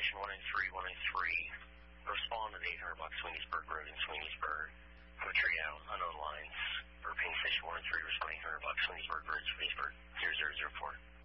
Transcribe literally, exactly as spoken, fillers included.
Station one nine three, one nine three. Respond to the eight hundred block Sweeneysburg Road in Sweeneysburg. Have a tree out, unknown lines. European Station one nine three, respond eight hundred block Sweeneysburg Road, Sweeneysburg, zero zero zero four.